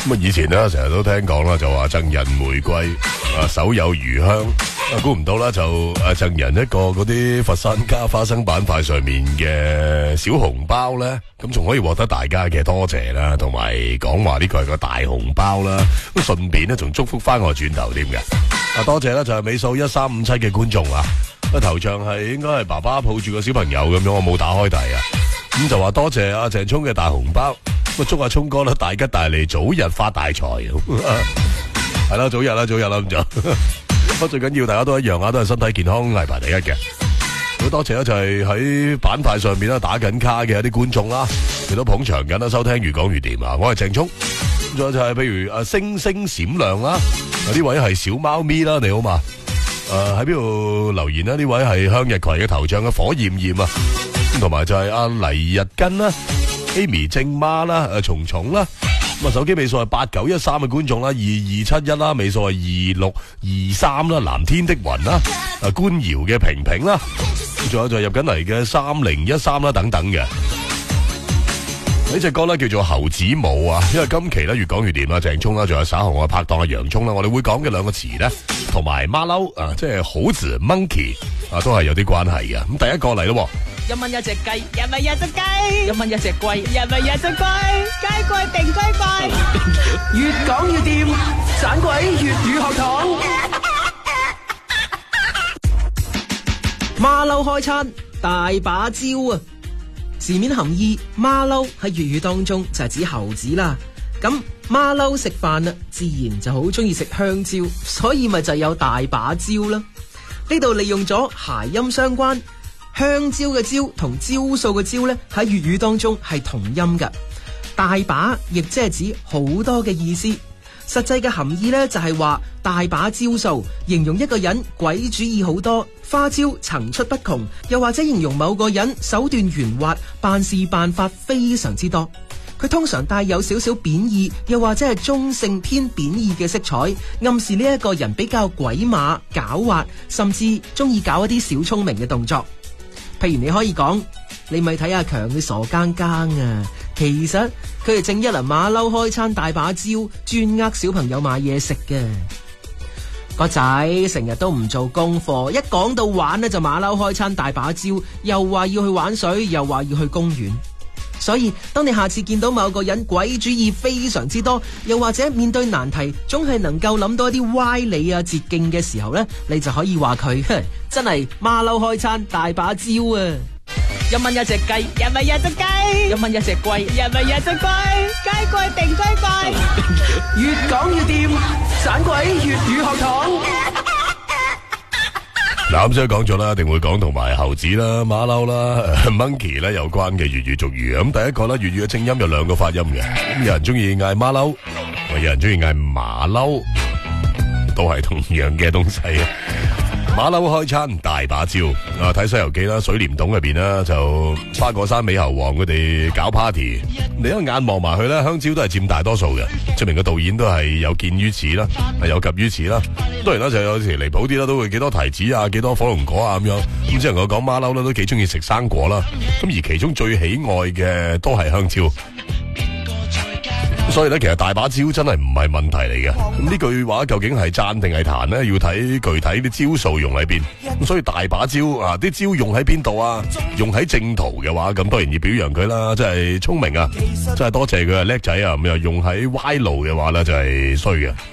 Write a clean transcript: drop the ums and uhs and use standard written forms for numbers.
咁啊，以前咧成日都聽講啦，就話贈人玫瑰手有餘香。估唔到啦，就贈人一個嗰啲佛山加花生板塊上面嘅小紅包咧，咁仲可以獲得大家嘅多謝啦，同埋講話呢個係個大紅包啦，咁順便咧仲祝福翻我轉頭添嘅。多謝啦，就係尾數1357嘅觀眾啊，個頭像係應該係爸爸抱住個小朋友咁樣，我冇打開睇啊。咁就話多謝阿鄭聰嘅大紅包，咁祝阿聰哥啦大吉大利，早日發大財。係啦，早日啦咁就。不過最緊要大家都一樣啊，都係身體健康係排第一嘅。好多謝啦，就係喺板塊上面啦打緊卡嘅一啲觀眾啦，亦都捧場緊啦，收聽越講越掂啊！我係鄭聰，仲有就係譬如星星閃亮啦，呢位係小貓咪啦，你好嘛？喺邊度留言啦？呢位係向日葵嘅頭像嘅火焰焰啊，同埋就係阿黎日根啦、Amy 正媽啦、蟲蟲啦。咁啊，手機尾數係8913嘅觀眾啦，2271啦，尾數係2623啦，藍天的雲啦，官窯嘅平平啦，仲有就入緊嚟嘅3013啦，等等嘅。呢隻歌咧叫做猴子舞啊，因為今期咧越講越掂啦，鄭聰啦，仲有稍後我拍檔阿洋葱啦，我哋會講嘅兩個詞咧，同埋馬騮啊，即係猴子 monkey 啊，都係有啲關係嘅。咁第一個嚟咯。 一蚊一隻雞，一蚊一隻雞，一蚊一隻龜，一蚊一隻龜，雞貴定龜貴，越講越掂，盞鬼粵語學堂。馬騮開餐大把招啊！字面含義，馬騮喺粵語當中就係指猴子啦。咁馬騮食飯啊，自然就好中意食香蕉，所以咪就有大把招啦。呢度利用咗諧音相關。香蕉嘅蕉同招數嘅招咧，喺粵語當中係同音嘅。大把亦即係指好多嘅意思，實際嘅含義咧就係話大把招數，形容一個人鬼主意好多，花招層出不窮，又或者形容某個人手段圓滑，辦事辦法非常之多。佢通常帶有少少貶義，又或者係中性偏貶義嘅色彩，暗示呢一個人比較鬼馬狡猾，甚至中意搞一啲小聰明嘅動作。譬如你可以講，你咪睇阿強佢傻更更啊，其實佢係正一輪馬騮開餐大把招，專呃小朋友買嘢食嘅。個仔成日都唔做功課，一講到玩呢就馬騮開餐大把招，又話要去玩水，又話要去公園。所以當你下次見到某個人鬼主意非常之多，又或者面對難題總係能夠諗到一啲歪理啊捷徑嘅時候呢，你就可以話佢真係馬騮開餐大把招啊！一蚊一隻雞，一蚊一隻雞，一蚊一隻龜，一蚊一隻龜，雞貴定龜貴，越講越掂，盞鬼粵語學堂。 嗱，咁所以講咗啦，一定會講同埋猴子啦、馬騮啦、monkey 啦有關嘅粵語俗語。咁第一個啦，粵語嘅正音有兩個發音嘅，咁有人中意嗌馬騮，有人中意嗌馬騮，都係同樣嘅東西。馬騮開餐大把招啊！睇《西遊記》啦，水簾洞入邊啦，就花果山美猴王佢哋搞 party， 你一眼望埋去咧，香蕉都係佔大多數嘅，證明個導演都係有見於此啦，係有及於此啦。當然啦，就有時離譜啲啦，都會幾多提子啊，幾多火龍果啊咁樣。咁只能夠講馬騮啦，都幾中意食生果啦。咁而其中最喜愛嘅都係香蕉。所以咧，其實大把招真係唔係問題嚟嘅。咁呢句話究竟係讚定係彈呢？要睇具體啲招數用喺邊。咁所以大把招啊，啲招用喺邊度啊？用喺正途嘅話，咁當然要表揚佢啦，真係聰明啊，真係多謝佢啊，叻仔啊。咁又用喺歪路嘅話咧，就係衰嘅。